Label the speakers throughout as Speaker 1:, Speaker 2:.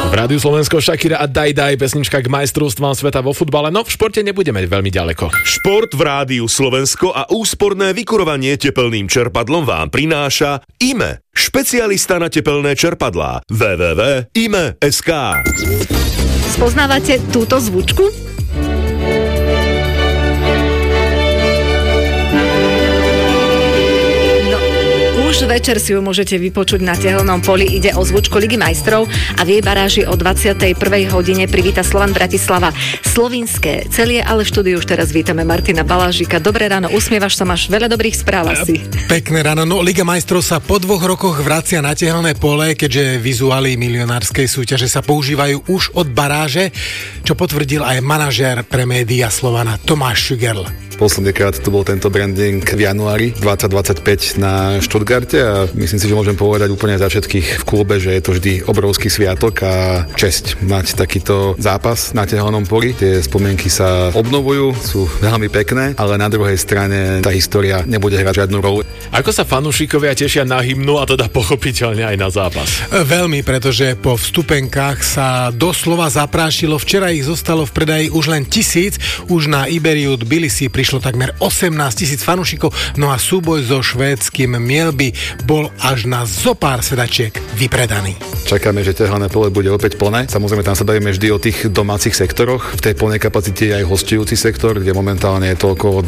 Speaker 1: V Rádiu Slovensko Shakira a Daj, pesnička k majstrovstvám sveta vo futbale, no v športe nebudeme veľmi ďaleko.
Speaker 2: Šport v Rádiu Slovensko a úsporné vykurovanie tepelným čerpadlom vám prináša IME, špecialista na tepelné čerpadlá. www.ime.sk.
Speaker 3: Spoznávate túto zvučku? Už večer si ju môžete vypočuť na Tehelnom poli. Ide o zvučku Ligy majstrov a v jej baráži o 21. hodine privíta Slovan Bratislava slovinské celie, ale v štúdiu už teraz vítame Martina Balážika. Dobré ráno, usmievaš sa, máš veľa dobrých správ asi.
Speaker 4: Pekné ráno, no Liga majstrov sa po 2 rokoch vracia na Tehelné pole, keďže vizuály milionárskej súťaže sa používajú už od baráže, čo potvrdil aj manažér pre média Slovana Tomáš Šugerl.
Speaker 5: Poslednýkrát tu bol tento branding v januári 2025 na Stuttgarte a myslím si, že môžem povedať úplne za všetkých v klube, že je to vždy obrovský sviatok a česť mať takýto zápas na Tehelnom poli. Tie spomienky sa obnovujú, sú veľmi pekné, ale na druhej strane tá história nebude hrať žiadnu rolu.
Speaker 1: Ako sa fanúšikovia tešia na hymnu a teda pochopiteľne aj na zápas?
Speaker 4: Veľmi, pretože po vstupenkách sa doslova zaprášilo. Včera ich zostalo v predaji už len 1000, už na Iberiu Tbilisi prišlo takmer 18,000 fanúšikov, no a súboj so švédskym Mjällby bol až na zopár sedačiek vypredaný.
Speaker 5: Čakáme, že Tehelné pole bude opäť plné. Samozrejme, tam sa bavíme vždy o tých domácich sektoroch. V tej plnej kapacite je aj hostujúci sektor, kde momentálne je to okolo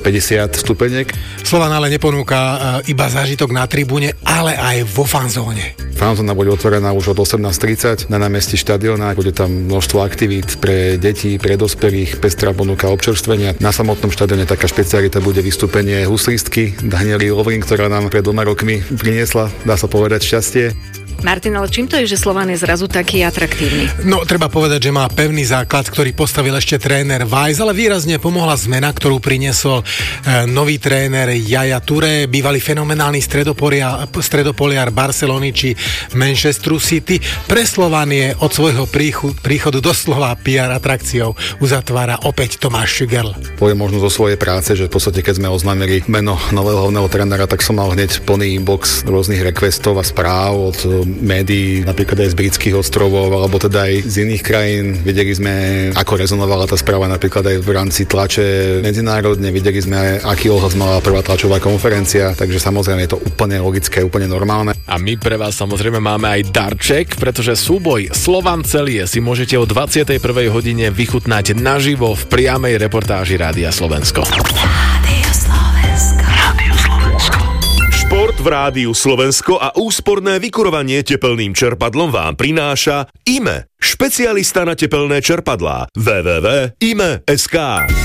Speaker 5: 250 stupeniek.
Speaker 4: Slovan ale neponúka iba zážitok na tribúne, ale aj vo fanzóne.
Speaker 5: Fanzóna bude otvorená už od 18:30 na námestí štadióna. Bude tam množstvo aktivít pre deti, pre dospelých, pestrá ponuka občerstvenia. Na samotnom štadióne taká špecialita bude vystúpenie huslistky Daniely Lovrin, ktorá nám pred 2 rokmi priniesla, dá sa povedať, šťastie.
Speaker 3: Martin, ale čím to je, že Slovan je zrazu taký atraktívny?
Speaker 4: No, treba povedať, že má pevný základ, ktorý postavil ešte tréner Weiss, ale výrazne pomohla zmena, ktorú priniesol nový tréner Yaya Touré, bývalý fenomenálny stredopoliar Barcelony či Manchesteru City. Pre Slovan je od svojho príchodu doslova PR atrakciou. Uzatvára opäť Tomáš Šugerl.
Speaker 5: Poviem možno zo svojej práce, že v podstate keď sme oznámili meno nového hlavného trénera, tak som mal hneď plný inbox rôznych requestov a správ od médií, napríklad aj z britských ostrovov, alebo teda aj z iných krajín. Videli sme, ako rezonovala tá správa napríklad aj v rámci tlače medzinárodne, videli sme aj, aký ohlas mala prvá tlačová konferencia, takže samozrejme je to úplne logické, úplne normálne.
Speaker 1: A my pre vás samozrejme máme aj darček, pretože súboj Slovan celie si môžete o 21. hodine vychutnať naživo v priamej reportáži Rádia Slovensko.
Speaker 2: Šport v Rádiu Slovensko a úsporné vykurovanie tepelným čerpadlom vám prináša IME, špecialista na tepelné čerpadlá. www.ime.sk.